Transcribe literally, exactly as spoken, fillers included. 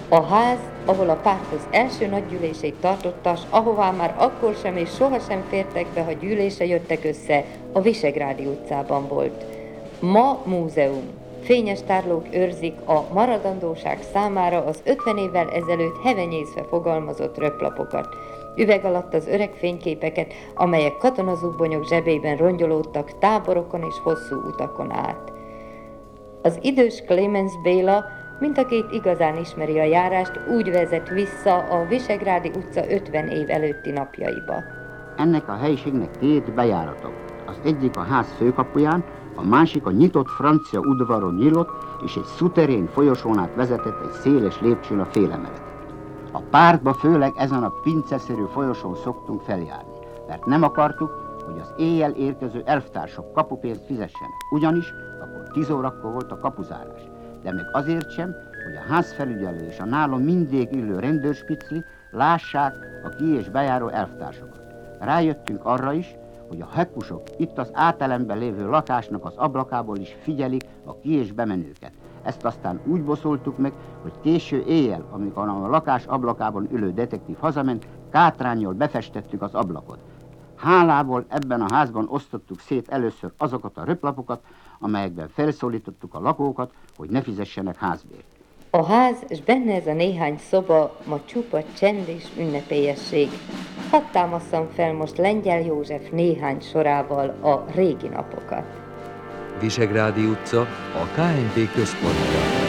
A ház, ahol a párthoz első nagygyűlését tartotta, s ahová már akkor sem és sohasem fértek be, ha gyűlése jöttek össze, a Visegrádi utcában volt. Ma múzeum. Fényes tárlók őrzik a maradandóság számára az ötven évvel ezelőtt hevenyészve fogalmazott röplapokat. Üveg alatt az öreg fényképeket, amelyek katonazubbonyok zsebében rongyolódtak táborokon és hosszú utakon át. Az idős Clemens Béla, mint akit igazán ismeri a járást, úgy vezet vissza a Visegrádi utca ötven év előtti napjaiba. Ennek a helyiségnek két bejárata. Az egyik a ház főkapuján, a másik a nyitott francia udvaron nyílott, és egy szuterén folyosón át vezetett egy széles lépcsőn a félemelet. A pártba főleg ezen a pinceszerű folyosón szoktunk feljárni, mert nem akartuk, hogy az éjjel érkező elvtársak kapupénzt fizessenek, ugyanis akkor tíz órakor volt a kapuzárás, de még azért sem, hogy a házfelügyelő és a nálam mindig ülő rendőrspicli lássák a ki- és bejáró elvtársakat. Rájöttünk arra is, hogy a hekusok itt az átelemben lévő lakásnak az ablakából is figyelik a ki- és bemenőket. Ezt aztán úgy boszoltuk meg, hogy késő éjjel, amikor a lakás ablakában ülő detektív hazament, kátránnyal befestettük az ablakot. Hálából ebben a házban osztottuk szét először azokat a röplapokat, amelyekben felszólítottuk a lakókat, hogy ne fizessenek házbért. A ház, és benne ez a néhány szoba, ma csupa csend és ünnepélyesség. Hadd támasszam fel most Lengyel József néhány sorával a régi napokat. Visegrádi utca, a ká en pé központja.